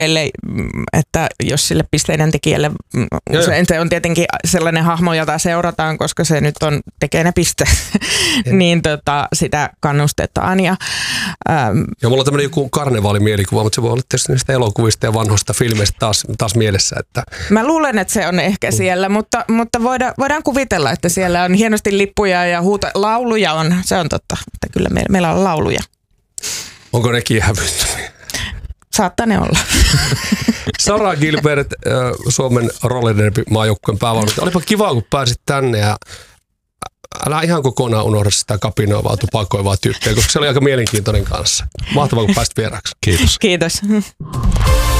että jos sille pisteiden tekijälle, se on tietenkin sellainen hahmo, jota seurataan, koska se nyt tekee ne pisteet, niin sitä kannustetaan. Ja mulla on tämmöinen joku karnevaalimielikuvaa, mutta se voi olla tietysti niistä elokuvista ja vanhoista filmeistä taas mielessä. Että mä luulen, että se on ehkä siellä, mutta voidaan kuvitella, että siellä on hienosti lippuja ja lauluja on, se on totta, että kyllä meillä on lauluja. Onko nekin hävyttömiä? Saattaa ne olla. Sara Gilbert, Suomen rollerderby-maajoukkueen päävalmentaja. Olipa kiva, kun pääsit tänne ja älä ihan kokonaan unohda sitä kapinoivaa, tupakoivaa tyyppiä, koska se oli aika mielenkiintoinen kanssa. Mahtavaa, kun pääsit vieraksi. Kiitos. Kiitos.